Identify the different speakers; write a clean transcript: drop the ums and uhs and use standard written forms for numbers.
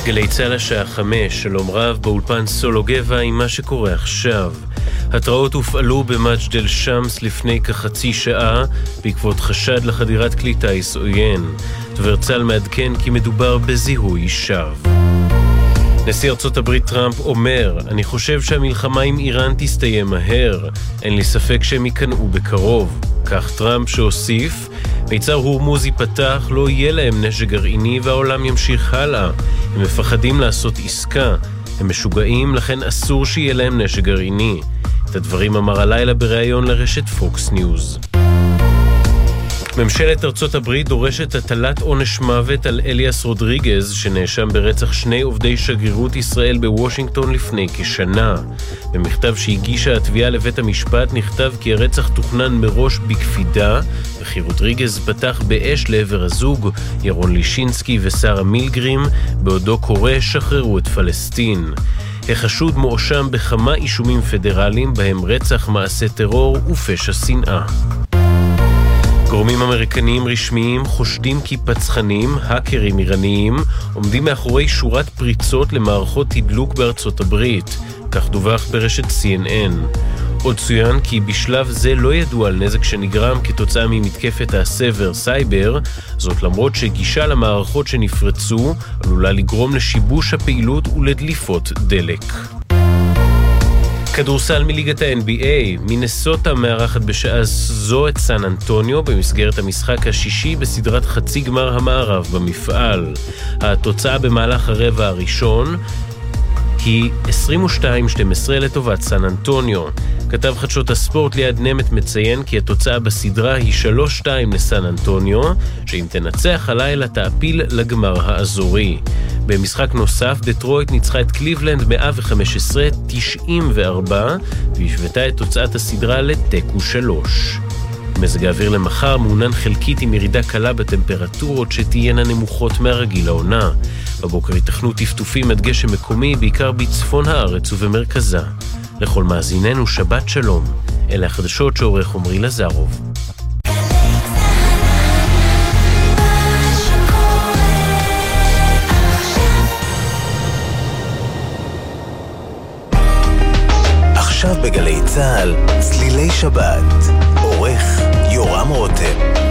Speaker 1: גלי צה"ל השעה 5, שלום רב, באולפן סולו גבע עם מה שקורה עכשיו. התראות הופעלו במג'דל שמס לפני כחצי שעה בעקבות חשד לחדירת כלי טיס עוין. דובר צה"ל מעדכן כי מדובר בזיהוי שווא. נשיא ארצות הברית טראמפ אומר, אני חושב שהמלחמה עם איראן תסתיים מהר. אין לי ספק שהם ייכנעו בקרוב. כך טראמפ שהוסיף, מיצר הורמוז ייפתח, לא יהיה להם נשק גרעיני והעולם ימשיך הלאה. הם מפחדים לעשות עסקה. הם משוגעים, לכן אסור שיהיה להם נשק גרעיני. את הדברים אמר הלילה בריאיון לרשת פוקס ניוז. ממשלת ארצות הברית דורשת הטלת עונש מוות על אליאס רודריגז, שנאשם ברצח 2 עובדי שגרירות ישראל בוושינגטון לפני כשנה. במכתב שהגישה התביעה לבית המשפט נכתב כי הרצח תוכנן מראש בקפידה, וכי רודריגז פתח באש לעבר הזוג, ירון לישינסקי ושרה מילגרים, בעודו קורא שחררו את פלסטין. החשוד מואשם בכמה אישומים פדרליים, בהם רצח, מעשה טרור ופשע שנאה. גורמים אמריקניים רשמיים חושדים כי פצחנים, האקרים איראניים, עומדים מאחורי שורת פריצות למערכות תדלוק בארצות הברית, כך דווח ברשת CNN. עוד צוין כי בשלב זה לא ידוע על נזק שנגרם כתוצאה ממתקפת הסייבר סייבר, זאת למרות שגישה למערכות שנפרצו עלולה לגרום לשיבוש הפעילות ולדליפות דלק. כדורסל מליגת ה-NBA, מינסוטה מארחת בשעה זו את סן אנטוניו במסגרת המשחק השישי בסדרת חצי גמר המערב במפעל. התוצאה במהלך הרבע הראשון היא 22-12 לטובת סן אנטוניו. כתב חדשות הספורט ליד נמת מציין כי התוצאה בסדרה היא 3-2 לסן אנטוניו, שאם תנצח הלילה תעפיל לגמר האזורי. במשחק נוסף, דטרויט ניצחה את קליבלנד 115-94, והשוותה את תוצאת הסדרה לתיקו 3. מזג האוויר למחר מעונן חלקית עם ירידה קלה בטמפרטורות שתהיינה נמוכות מהרגיל העונה. בבוקר ייתכנו טפטופים עד גשם מקומי, בעיקר בצפון הארץ ובמרכזה. לכל מאזיננו שבת שלום. אלה החדשות שעורך עומרי לזרוב.
Speaker 2: עכשיו בגלי צה"ל, צלילי שבת, עורך יורם רותם.